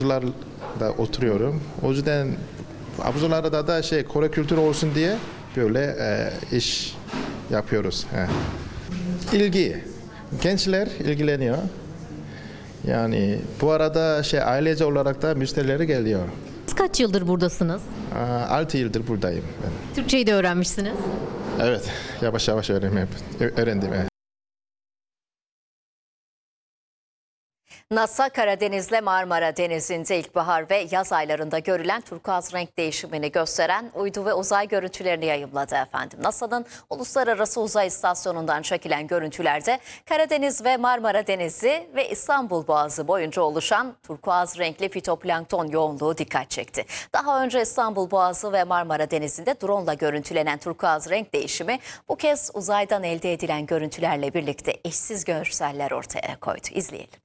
da oturuyorum. O yüzden Abuzalar'da da Kore kültürü olsun diye böyle iş yapıyoruz. İlgi. Gençler ilgileniyor. Yani bu arada ailece olarak da müşterileri geliyor. Kaç yıldır buradasınız? 6 yıldır buradayım ben. Türkçeyi de öğrenmişsiniz. Evet, yavaş yavaş öğrendim. Evet. NASA Karadeniz'le Marmara Denizi'nde ilkbahar ve yaz aylarında görülen turkuaz renk değişimini gösteren uydu ve uzay görüntülerini yayımladı efendim. NASA'nın Uluslararası Uzay İstasyonu'ndan çekilen görüntülerde Karadeniz ve Marmara Denizi ve İstanbul Boğazı boyunca oluşan turkuaz renkli fitoplankton yoğunluğu dikkat çekti. Daha önce İstanbul Boğazı ve Marmara Denizi'nde drone ile görüntülenen turkuaz renk değişimi bu kez uzaydan elde edilen görüntülerle birlikte eşsiz görseller ortaya koydu. İzleyelim.